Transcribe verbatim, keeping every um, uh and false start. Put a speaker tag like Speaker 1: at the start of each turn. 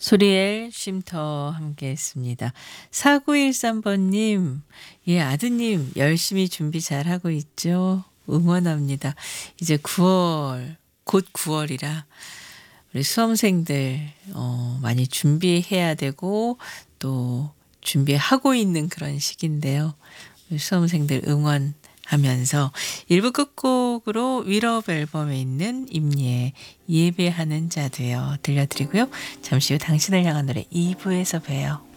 Speaker 1: 소리엘 쉼터 함께 했습니다. 사구일삼 번님, 예, 아드님 열심히 준비 잘하고 있죠? 응원합니다. 이제 구월, 곧 구월이라 우리 수험생들, 어, 많이 준비해야 되고 또 준비하고 있는 그런 시기인데요. 우리 수험생들 응원하면서 일 부 끝곡으로 위럽 앨범에 있는 임리의 예배하는 자 되어 들려드리고요. 잠시 후 당신을 향한 노래 이 부에서 봬요.